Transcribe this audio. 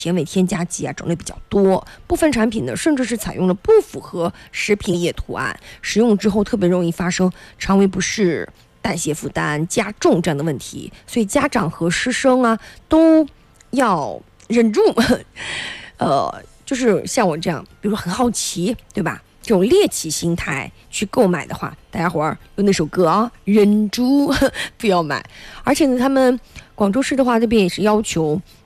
甜味添加剂种类比较多，部分产品呢甚至是采用了不符合食品页图案，食用之后特别容易发生肠胃不适、代谢负担加重这样的问题，所以家长和师生都要忍住。就是像我这样，比如说很好奇，对吧？这种猎奇心态去购买的话，大家伙儿有那首歌忍住不要买。而且呢，他们广州市的话，这边也是要求